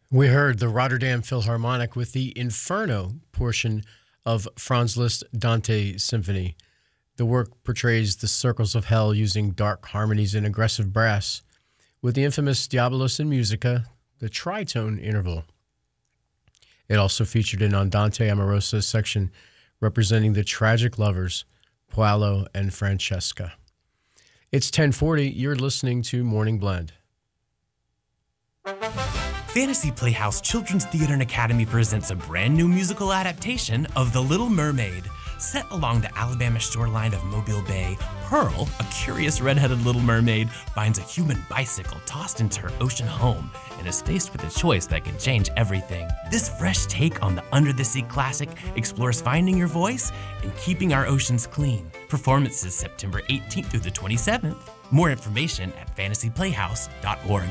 We heard the Rotterdam Philharmonic with the Inferno portion of Franz Liszt Dante Symphony. The work portrays the circles of hell using dark harmonies and aggressive brass, with the infamous Diabolus in Musica, the tritone interval. It also featured an Andante Amorosa section representing the tragic lovers, Paolo and Francesca. It's 10:40. You're listening to Morning Blend. Fantasy Playhouse Children's Theater and Academy presents a brand new musical adaptation of The Little Mermaid. Set along the Alabama shoreline of Mobile Bay, Pearl, a curious red-headed little mermaid, finds a human bicycle tossed into her ocean home and is faced with a choice that can change everything. This fresh take on the under-the-sea classic explores finding your voice and keeping our oceans clean. Performances September 18th through the 27th. More information at fantasyplayhouse.org.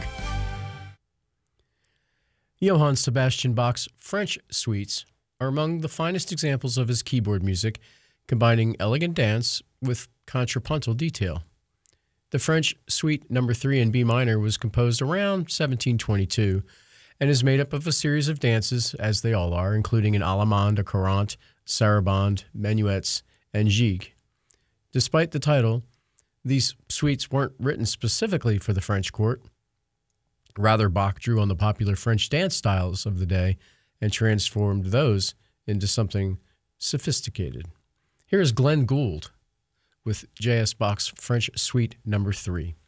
Johann Sebastian Bach's French suites are among the finest examples of his keyboard music, combining elegant dance with contrapuntal detail. The French Suite No. 3 in B minor was composed around 1722 and is made up of a series of dances, as they all are, including an allemande, a courante, sarabande, minuets, and gigue. Despite the title, these suites weren't written specifically for the French court. Rather, Bach drew on the popular French dance styles of the day and transformed those into something sophisticated. Here is Glenn Gould with J.S. Bach's French Suite No. 3.